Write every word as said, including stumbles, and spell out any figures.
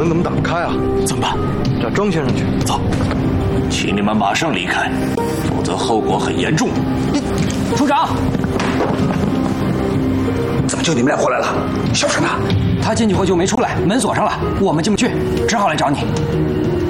能怎么打开啊？ 怎么办？ 找庄先生去。 走，请你们马上离开，否则后果很严重。 处长， 怎么就你们俩过来了？小沈呢？ 他进去后就没出来，门锁上了，我们进不去，只好来找你。